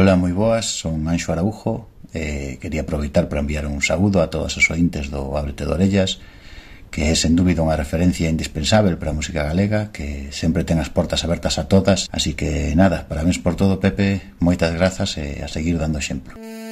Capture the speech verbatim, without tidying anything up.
Ola, moi boas, son Anxo Araujo e quería aproveitar para enviar un saúdo a todas as ointes do Ábrete de Orellas, que é sen dúbida unha referencia indispensável para a música galega, que sempre ten as portas abertas a todas, así que nada, parabéns por todo, Pepe, moitas grazas e a seguir dando exemplo.